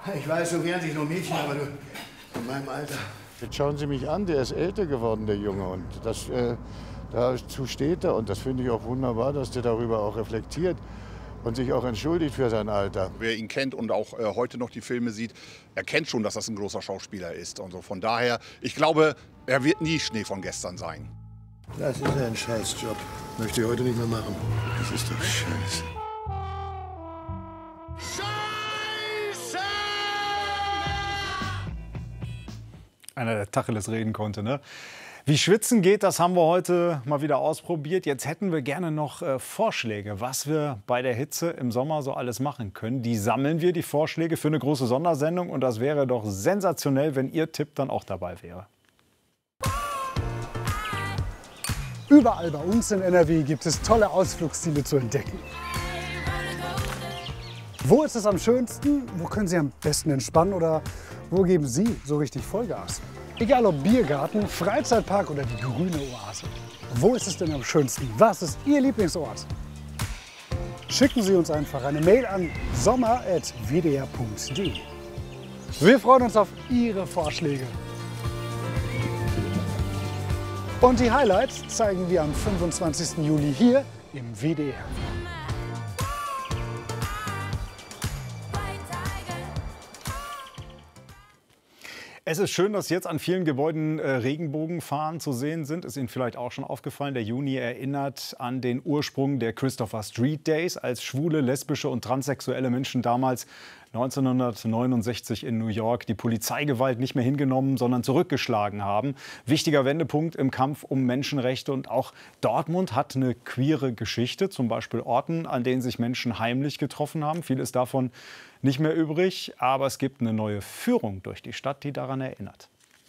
Ich weiß, so wehren sich nur Mädchen, aber du, in meinem Alter. Jetzt schauen Sie mich an, der ist älter geworden, der Junge. Und dazu steht er. Und das finde ich auch wunderbar, dass der darüber auch reflektiert und sich auch entschuldigt für sein Alter. Wer ihn kennt und auch heute noch die Filme sieht, erkennt schon, dass das ein großer Schauspieler ist. Und so. Von daher, ich glaube, er wird nie Schnee von gestern sein. Das ist ein Scheißjob. Möchte ich heute nicht mehr machen. Das ist doch scheiße. Einer, der Tacheles reden konnte, ne? Wie schwitzen geht, das haben wir heute mal wieder ausprobiert. Jetzt hätten wir gerne noch Vorschläge, was wir bei der Hitze im Sommer so alles machen können. Die sammeln wir, die Vorschläge, für eine große Sondersendung. Und das wäre doch sensationell, wenn Ihr Tipp dann auch dabei wäre. Überall bei uns in NRW gibt es tolle Ausflugsziele zu entdecken. Wo ist es am schönsten? Wo können Sie am besten entspannen? Oder wo geben Sie so richtig Vollgas? Egal ob Biergarten, Freizeitpark oder die grüne Oase. Wo ist es denn am schönsten? Was ist Ihr Lieblingsort? Schicken Sie uns einfach eine Mail an sommer@wdr.de. Wir freuen uns auf Ihre Vorschläge. Und die Highlights zeigen wir am 25. Juli hier im WDR. Es ist schön, dass jetzt an vielen Gebäuden Regenbogenfahnen zu sehen sind. Ist Ihnen vielleicht auch schon aufgefallen. Der Juni erinnert an den Ursprung der Christopher Street Days, als schwule, lesbische und transsexuelle Menschen damals 1969 in New York die Polizeigewalt nicht mehr hingenommen, sondern zurückgeschlagen haben. Wichtiger Wendepunkt im Kampf um Menschenrechte. Und auch Dortmund hat eine queere Geschichte, zum Beispiel Orten, an denen sich Menschen heimlich getroffen haben. Viel ist davon nicht mehr übrig, aber es gibt eine neue Führung durch die Stadt, die daran erinnert.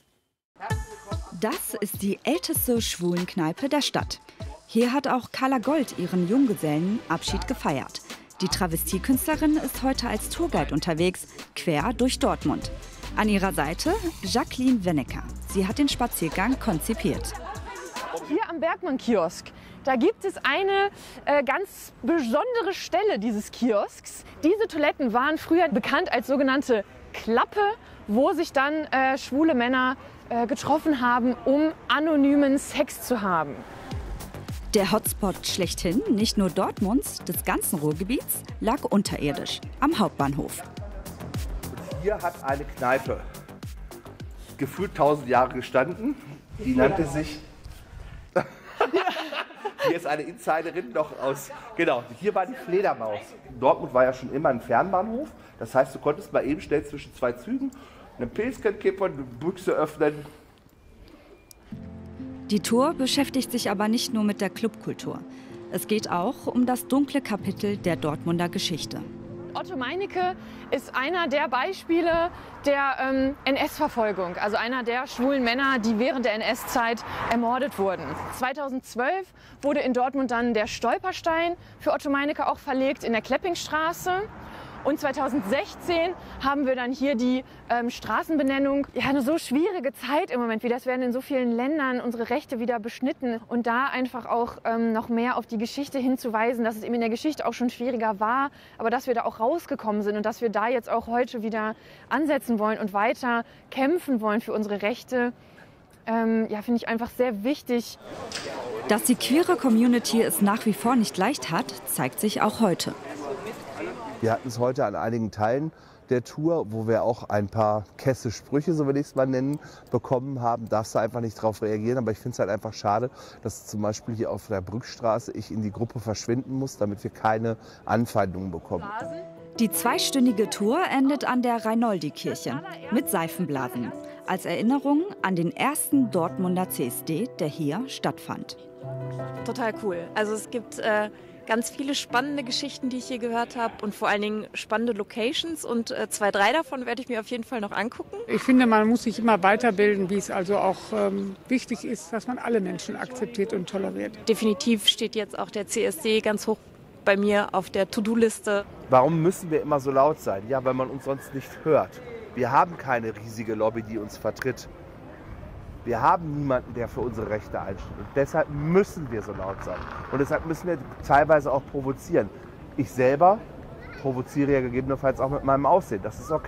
Das ist die älteste Schwulenkneipe der Stadt. Hier hat auch Carla Gold ihren Junggesellenabschied gefeiert. Die Travestiekünstlerin ist heute als Tourguide unterwegs, quer durch Dortmund. An ihrer Seite Jacqueline Wennecker. Sie hat den Spaziergang konzipiert. Hier am Bergmann-Kiosk, da gibt es eine ganz besondere Stelle dieses Kiosks. Diese Toiletten waren früher bekannt als sogenannte Klappe, wo sich dann schwule Männer getroffen haben, um anonymen Sex zu haben. Der Hotspot schlechthin, nicht nur Dortmunds, des ganzen Ruhrgebiets, lag unterirdisch am Hauptbahnhof. Hier hat eine Kneipe gefühlt 1000 Jahre gestanden. Die nannte sich... Hier ist eine Insiderin noch aus... Genau, hier war die Fledermaus. Dortmund war ja schon immer ein Fernbahnhof. Das heißt, du konntest mal eben schnell zwischen zwei Zügen einen Pilzchen kippern, eine Büchse öffnen. Die Tour beschäftigt sich aber nicht nur mit der Clubkultur. Es geht auch um das dunkle Kapitel der Dortmunder Geschichte. Otto Meinecke ist einer der Beispiele der NS-Verfolgung, also einer der schwulen Männer, die während der NS-Zeit ermordet wurden. 2012 wurde in Dortmund dann der Stolperstein für Otto Meinecke auch verlegt in der Kleppingstraße. Und 2016 haben wir dann hier die Straßenbenennung. Ja, eine so schwierige Zeit im Moment wieder. Es werden in so vielen Ländern unsere Rechte wieder beschnitten. Und da einfach auch noch mehr auf die Geschichte hinzuweisen, dass es eben in der Geschichte auch schon schwieriger war, aber dass wir da auch rausgekommen sind und dass wir da jetzt auch heute wieder ansetzen wollen und weiter kämpfen wollen für unsere Rechte. Ja, finde ich einfach sehr wichtig. Dass die queere Community es nach wie vor nicht leicht hat, zeigt sich auch heute. Wir hatten es heute an einigen Teilen der Tour, wo wir auch ein paar kesse Sprüche, so will ich es mal nennen, bekommen haben. Darfst du einfach nicht darauf reagieren. Aber ich finde es halt einfach schade, dass zum Beispiel hier auf der Brückstraße ich in die Gruppe verschwinden muss, damit wir keine Anfeindungen bekommen. Die zweistündige Tour endet an der Reinoldi-Kirche mit Seifenblasen. Als Erinnerung an den ersten Dortmunder CSD, der hier stattfand. Total cool. Also es gibt ganz viele spannende Geschichten, die ich hier gehört habe und vor allen Dingen spannende Locations und 2, 3 davon werde ich mir auf jeden Fall noch angucken. Ich finde, man muss sich immer weiterbilden, wie es also auch wichtig ist, dass man alle Menschen akzeptiert und toleriert. Definitiv steht jetzt auch der CSD ganz hoch bei mir auf der To-Do-Liste. Warum müssen wir immer so laut sein? Ja, weil man uns sonst nicht hört. Wir haben keine riesige Lobby, die uns vertritt. Wir haben niemanden, der für unsere Rechte einsteht. Und deshalb müssen wir so laut sein. Und deshalb müssen wir teilweise auch provozieren. Ich selber provoziere ja gegebenenfalls auch mit meinem Aussehen. Das ist okay.